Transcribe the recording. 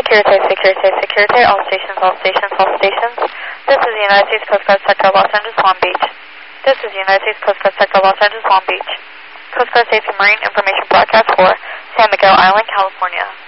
Security, security, security, all stations, all stations, all stations. This is the United States Coast Guard Sector Los Angeles, Long Beach. This is the United States Coast Guard Sector Los Angeles, Long Beach. Coast Guard Safety Marine Information Broadcast for San Miguel Island, California.